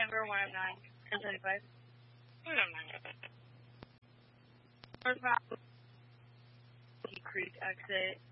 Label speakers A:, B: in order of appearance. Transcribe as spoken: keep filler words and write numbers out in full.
A: number one oh nine, ten twenty-five.
B: one oh nine.
A: Northbound Creek exit.